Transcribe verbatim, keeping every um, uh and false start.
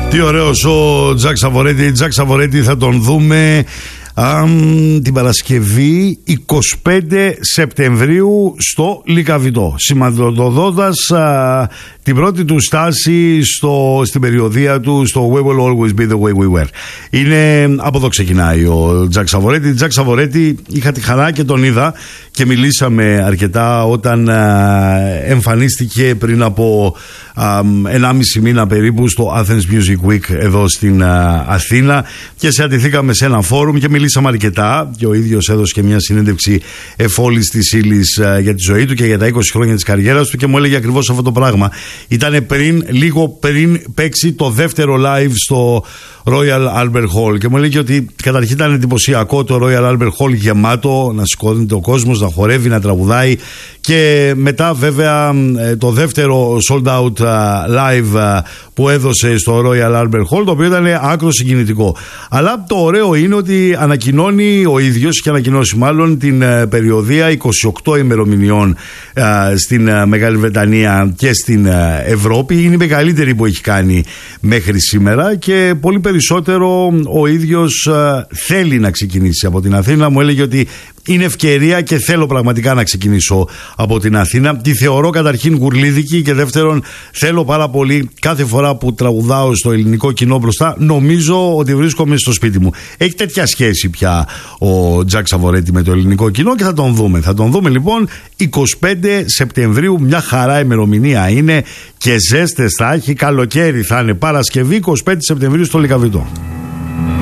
Τι ωραίος ο Τζακ Σαβορέτη. Τζακ Σαβορέτη θα τον δούμε α, την Παρασκευή εικοστή πέμπτη Σεπτεμβρίου στο Λυκαβητό, σημαδοδότας την πρώτη του στάση στο, στην περιοδία του στο We Will Always Be The Way We Were. Είναι, από εδώ ξεκινάει ο Τζακ Σαβορέτη. Τζακ Σαβορέτη, είχα τη χαρά και τον είδα και μιλήσαμε αρκετά όταν α, εμφανίστηκε πριν από ενάμιση μήνα περίπου στο Athens Music Week εδώ στην α, Αθήνα, και συναντηθήκαμε σε ένα φόρουμ και μιλήσαμε αρκετά, και ο ίδιος έδωσε και μια συνέντευξη εφόλης της ύλης για τη ζωή του και για τα είκοσι χρόνια της καριέρας του, και μου έλεγε ακριβώς αυτό το πράγμα. Ήτανε πριν, λίγο πριν παίξει το δεύτερο live στο Royal Albert Hall, και μου έλεγε ότι καταρχήν ήταν εντυπωσιακό το Royal Albert Hall γεμάτο, να σηκώνεται ο κόσμος, να χορεύει, να τραγουδάει, και μετά βέβαια το δεύτερο sold out live που έδωσε στο Royal Albert Hall, το οποίο ήταν άκρο συγκινητικό. Αλλά το ωραίο είναι ότι ανακοινώνει ο ίδιος, και ανακοινώσει μάλλον, την περιοδία είκοσι οκτώ ημερομηνιών στην Μεγάλη Βρετανία και στην Ευρώπη. Είναι η μεγαλύτερη που έχει κάνει μέχρι σήμερα, και πολύ περισσότερο ο ίδιος θέλει να ξεκινήσει από την Αθήνα. Μου έλεγε ότι είναι ευκαιρία και θέλω πραγματικά να ξεκινήσω από την Αθήνα. Τη θεωρώ καταρχήν γουρλίδικη, και δεύτερον θέλω πάρα πολύ κάθε φορά που τραγουδάω στο ελληνικό κοινό μπροστά, νομίζω ότι βρίσκομαι στο σπίτι μου. Έχει τέτοια σχέση πια ο Τζακ Σαβορέτη με το ελληνικό κοινό, και θα τον δούμε. Θα τον δούμε λοιπόν εικοστή πέμπτη Σεπτεμβρίου, μια χαρά ημερομηνία είναι, και ζέστες θα έχει, καλοκαίρι θα είναι, Παρασκευή εικοστή πέμπτη Σεπτεμβρίου στο Λυκαβητό.